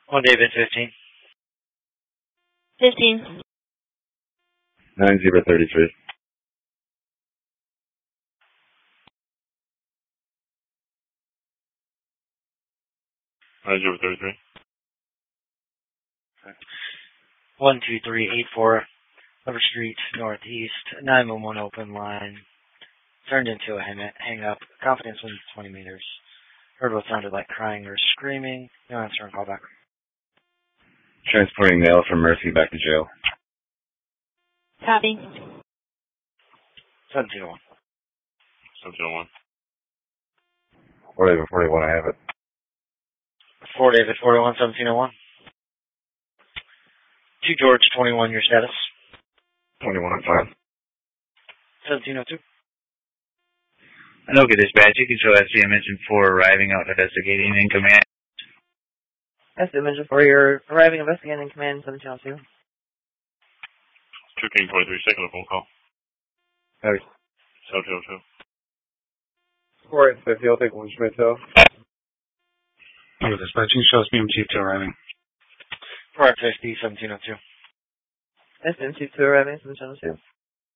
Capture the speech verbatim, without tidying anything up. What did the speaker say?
One David, fifteen. fifteen. Nine Zebra thirty-three. Nine Zebra thirty-three. One two three eight four, River Street Northeast. Nine one one open line. Turned into a hang, hang up. Confidence within twenty meters. Heard what sounded like crying or screaming. No answer and call back. Transporting mail from Mercy back to jail. Copy. Seventeen oh one. Seventeen oh one. Four David forty-one, I have it. Four David forty-one, seventeen oh one. Two George twenty-one, your status. twenty-one, I'm fine. seventeen oh two. Anoka Dispatch, you can show S D M Engine four arriving out investigating in command. S D M Engine four, you're arriving investigating in command, seventeen oh two. two King twenty-three, second phone call. Hey. seventeen oh two. four eight fifty, I'll take one Schmidt Hill. Anoka Dispatching, show S D M Chief two arriving. four fifty, seventeen oh two. S D M Chief two arriving, seventeen oh two.